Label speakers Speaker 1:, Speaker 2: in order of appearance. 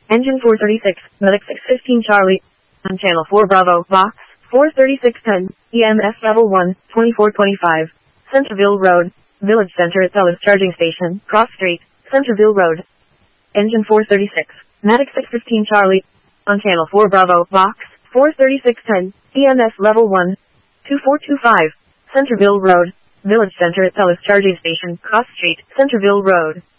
Speaker 1: Engine 436, Medic 615 Charlie. On Channel 4 Bravo, Vox, 43610, EMS Level 1, 2425. Centerville Road, Village Center at Telus Charging Station, Cross Street, Centerville Road. Engine 436, Medic 615 Charlie. On Channel 4 Bravo, Vox, 43610, EMS Level 1, 2425. Centerville Road, Village Center at Telus Charging Station, Cross Street, Centerville Road.